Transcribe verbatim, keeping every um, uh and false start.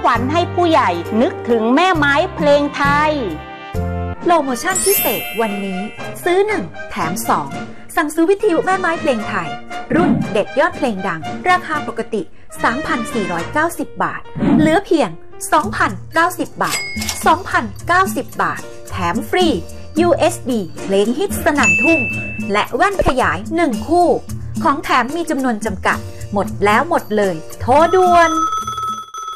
วัญให้ผู้ใหญ่นึกถึงแม่ไม้เพลงไทยโปรโมชั่นพิเศษวันนี้ซื้อหนึ่งแถมสองสั่งซื้อวิทยุแม่ไม้เพลงไทยรุ่นเด็ดยอดเพลงดังราคาปกติ สามพันสี่ร้อยเก้าสิบ บาทเหลือเพียง สองพันเก้าสิบ บาท สองพันเก้าสิบ บาทแถมฟรี ยู เอส บี เพลงฮิตสนั่นทุ่งและแว่นขยายหนึ่งคู่ของแถมมีจำนวนจำกัดหมดแล้วหมดเลยโทรด่วน